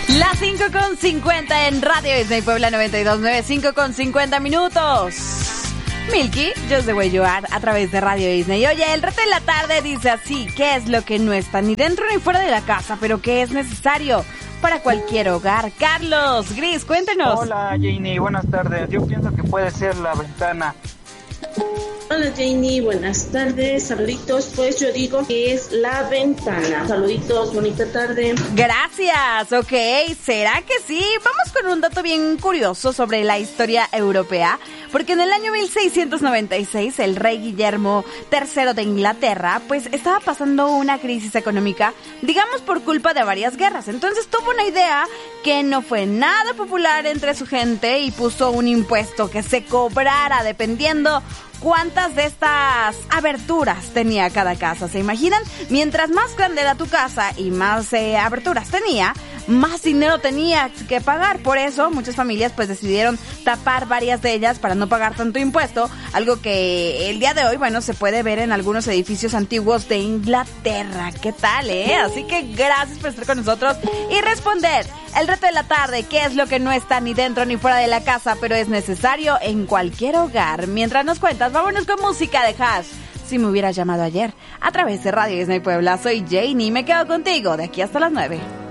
Las 5:50 en Radio Disney Puebla 92.9, 5:50 minutos. Milky, Just the Way You Are, a través de Radio Disney. Oye, el reto de la tarde dice así: ¿qué es lo que no está ni dentro ni fuera de la casa, pero que es necesario para cualquier hogar? Carlos, Gris, cuéntenos. Hola, Janie, buenas tardes. Yo pienso que puede ser la ventana. Hola Janie, buenas tardes, saluditos. Pues yo digo que es la ventana. Saluditos, bonita tarde. Gracias, ok, ¿será que sí? Vamos con un dato bien curioso sobre la historia europea, porque en el año 1696 el rey Guillermo III de Inglaterra pues estaba pasando una crisis económica, digamos por culpa de varias guerras. Entonces tuvo una idea que no fue nada popular entre su gente y puso un impuesto que se cobrara dependiendo cuántas de estas aberturas tenía cada casa. ¿Se imaginan? Mientras más grande era tu casa y más aberturas tenía, más dinero tenía que pagar. Por eso muchas familias pues decidieron tapar varias de ellas para no pagar tanto impuesto, algo que el día de hoy, bueno, se puede ver en algunos edificios antiguos de Inglaterra. ¿Qué tal, Así que gracias por estar con nosotros y responder el reto de la tarde: ¿qué es lo que no está ni dentro ni fuera de la casa, pero es necesario en cualquier hogar? Mientras nos cuentas, vámonos con música de Hash. Si me hubieras llamado ayer, a través de Radio Disney Puebla. Soy Janie y me quedo contigo de aquí hasta las 9.